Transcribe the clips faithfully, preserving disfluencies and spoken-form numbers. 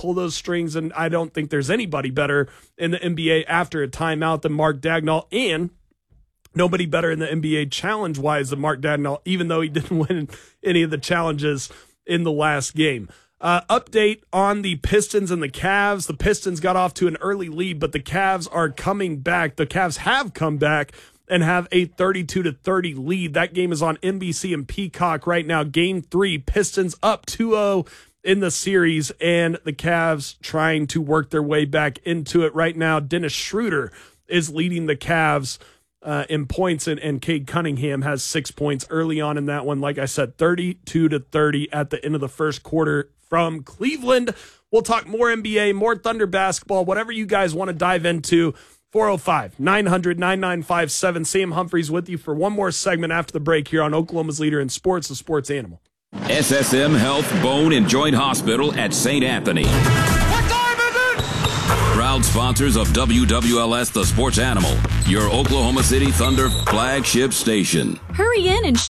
pull those strings, and I don't think there's anybody better in the N B A after a timeout than Mark Daigneault, and nobody better in the N B A challenge-wise than Mark Daigneault, even though he didn't win any of the challenges in the last game. Uh, update on the Pistons and the Cavs. The Pistons got off to an early lead, but the Cavs are coming back. The Cavs have come back and have a thirty-two to thirty lead. That game is on N B C and Peacock right now. Game three, Pistons up two oh in the series, and the Cavs trying to work their way back into it right now. Dennis Schroeder is leading the Cavs uh, in points, and, and Cade Cunningham has six points early on in that one. Like I said, thirty-two to thirty at the end of the first quarter from Cleveland. We'll talk more N B A, more Thunder basketball, whatever you guys want to dive into. four oh five, nine hundred, nine nine five seven. Sam Humphreys with you for one more segment after the break here on Oklahoma's Leader in Sports, the Sports Animal. S S M Health Bone and Joint Hospital at Saint Anthony. What time is it? Proud sponsors of W W L S, the Sports Animal, your Oklahoma City Thunder flagship station. Hurry in and... Sh-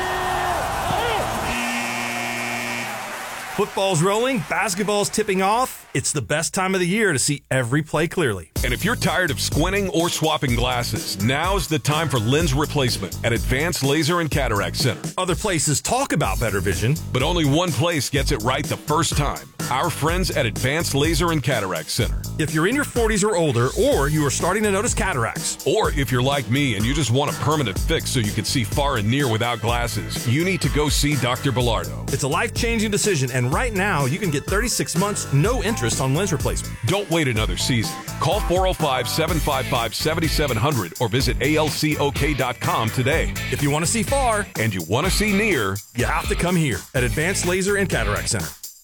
Football's rolling, basketball's tipping off. It's the best time of the year to see every play clearly. And if you're tired of squinting or swapping glasses, now's the time for lens replacement at Advanced Laser and Cataract Center. Other places talk about better vision, but only one place gets it right the first time. Our friends at Advanced Laser and Cataract Center. If you're in your forties or older, or you are starting to notice cataracts, or if you're like me and you just want a permanent fix so you can see far and near without glasses, you need to go see Doctor Bilardo. It's a life-changing decision, and right now you can get thirty-six months, no interest on lens replacement. Don't wait another season. Call four oh five, seven five five, seven seven zero zero or visit A L C O K dot com today. If you want to see far and you want to see near, you have to come here at Advanced Laser and Cataract Center.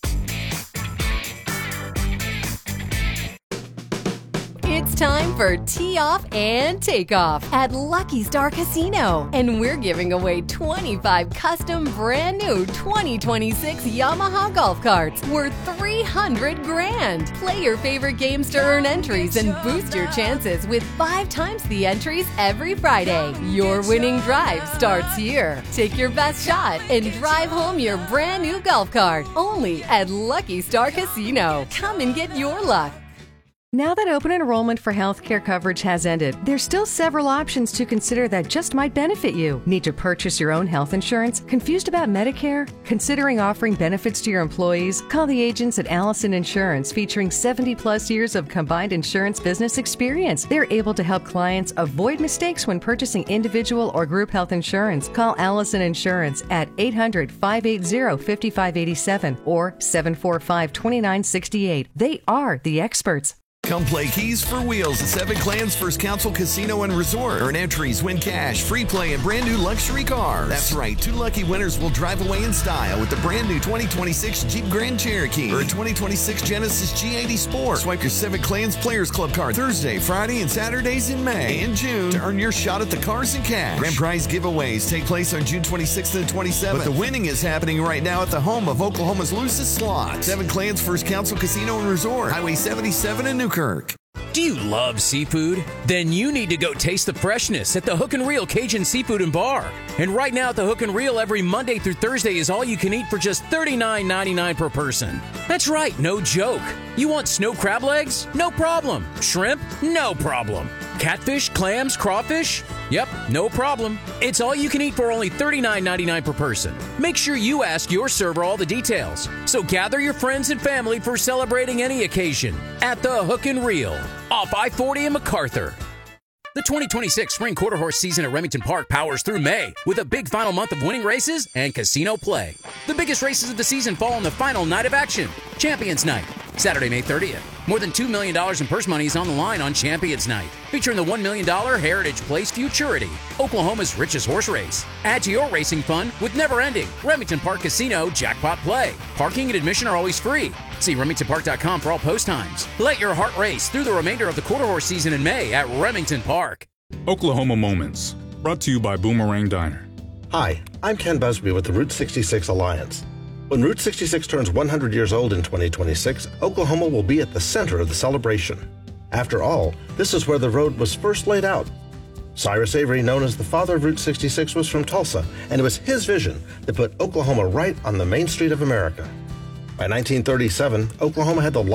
It's time for Tee Off and Takeoff at Lucky Star Casino. And we're giving away twenty-five custom brand new twenty twenty-six Yamaha golf carts worth three hundred grand. Play your favorite games to earn entries and boost your chances with five times the entries every Friday. Your winning drive starts here. Take your best shot and drive home your brand new golf cart. Only at Lucky Star Casino. Come and get your luck. Now that open enrollment for healthcare coverage has ended, there's still several options to consider that just might benefit you. Need to purchase your own health insurance? Confused about Medicare? Considering offering benefits to your employees? Call the agents at Allison Insurance, featuring seventy plus years of combined insurance business experience. They're able to help clients avoid mistakes when purchasing individual or group health insurance. Call Allison Insurance at eight hundred, five eight zero, five five eight seven or seven four five, two nine six eight. They are the experts. Come play Keys for Wheels at Seven Clans First Council Casino and Resort. Earn entries, win cash, free play, and brand new luxury cars. That's right, two lucky winners will drive away in style with the brand new twenty twenty-six Jeep Grand Cherokee or a twenty twenty-six Genesis G eighty Sport. Swipe your Seven Clans Players Club card Thursday, Friday, and Saturdays in May and June to earn your shot at the cars and cash. Grand prize giveaways take place on June twenty-sixth and twenty-seventh. But the winning is happening right now at the home of Oklahoma's loosest slot. Seven Clans First Council Casino and Resort, Highway seventy-seven in Newkirk. Do you love seafood? Then you need to go taste the freshness at the Hook and Reel Cajun Seafood and Bar. And right now at the Hook and Reel, every Monday through Thursday is all you can eat for just thirty-nine ninety-nine per person. That's right, no joke. You want snow crab legs? No problem. Shrimp? No problem. Catfish, clams, crawfish? Yep, no problem. It's all you can eat for only thirty-nine ninety-nine per person. Make sure you ask your server all the details. So gather your friends and family for celebrating any occasion at the Hook and Reel off I forty in MacArthur. The twenty twenty-six Spring Quarter Horse season at Remington Park powers through May with a big final month of winning races and casino play. The biggest races of the season fall on the final night of action, Champions Night, Saturday, May thirtieth. More than two million dollars in purse money is on the line on Champions Night, featuring the one million dollars Heritage Place Futurity, Oklahoma's richest horse race. Add to your racing fun with never-ending Remington Park Casino Jackpot Play. Parking and admission are always free. See Remington Park dot com for all post times. Let your heart race through the remainder of the quarter horse season in May at Remington Park. Oklahoma Moments, brought to you by Boomerang Diner. Hi, I'm Ken Busby with the Route sixty-six Alliance. When Route sixty-six turns one hundred years old in twenty twenty-six, Oklahoma will be at the center of the celebration. After all, this is where the road was first laid out. Cyrus Avery, known as the father of Route sixty-six, was from Tulsa, and it was his vision that put Oklahoma right on the main street of America. By nineteen thirty-seven, Oklahoma had the